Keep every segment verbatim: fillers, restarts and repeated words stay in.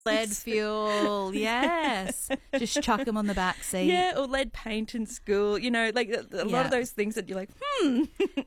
Lead fuel, yes. Just chuck them on the back seat. Yeah, or lead paint in school. You know, like a, a lot Yeah. of those things that you're like, hmm.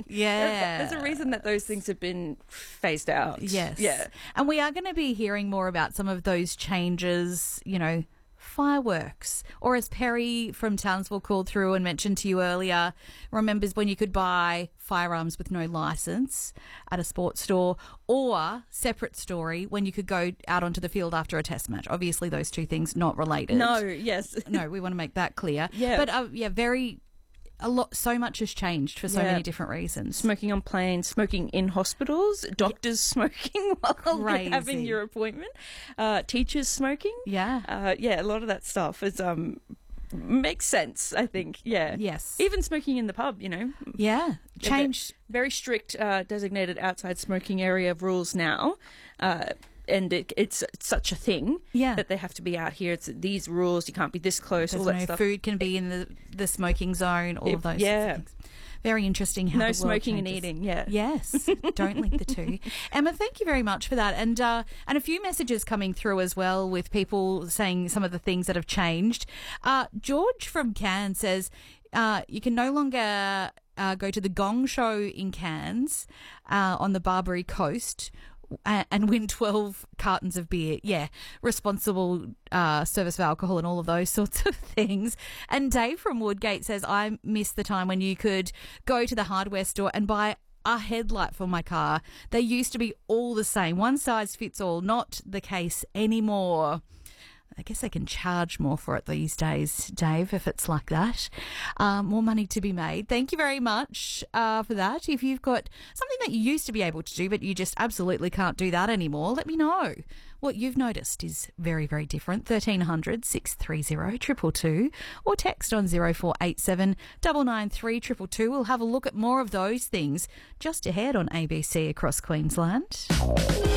Yeah. There's a reason that those things have been phased out. Yes. Yeah. And we are going to be hearing more about some of those changes, you know, fireworks, or as Perry from Townsville called through and mentioned to you earlier, remembers when you could buy firearms with no license at a sports store, or separate story when you could go out onto the field after a test match. Obviously those two things not related. No, yes. No, we want to make that clear. Yeah. But uh, yeah, very a lot so much has changed for so Yeah. many different reasons. Smoking on planes, smoking in hospitals, doctors smoking while Crazy. you're having your appointment, uh, teachers smoking. Yeah. Uh, yeah, a lot of that stuff is um makes sense, I think. Yeah. Yes. Even smoking in the pub, you know. Yeah. Change. Very strict uh, designated outside smoking area rules now. Uh, and it, it's such a thing Yeah. that they have to be out here. It's these rules. You can't be this close. There's all that no stuff. food can be in the, the smoking zone, all of those Yeah. sorts of things. Very interesting how No the world smoking and changes. eating, yeah. Yes, don't link the two. Emma, thank you very much for that. And uh, and a few messages coming through as well with people saying some of the things that have changed. Uh, George from Cairns says uh, you can no longer uh, go to the Gong Show in Cairns uh, on the Barbary Coast and win twelve cartons of beer. Yeah, responsible uh, service of alcohol and all of those sorts of things. And Dave from Woodgate says, I miss the time when you could go to the hardware store and buy a headlight for my car. They used to be all the same. One size fits all. Not the case anymore. I guess they can charge more for it these days, Dave, if it's like that. Um, more money to be made. Thank you very much uh, for that. If you've got something that you used to be able to do, but you just absolutely can't do that anymore, let me know. What you've noticed is very, very different. thirteen hundred, six three zero, two two two or text on zero four eight seven, nine nine three, two two two. We'll have a look at more of those things just ahead on A B C across Queensland.